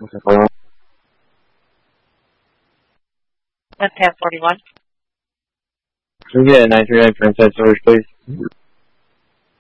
That's tab 41. Can we get a 939 for inside storage, please?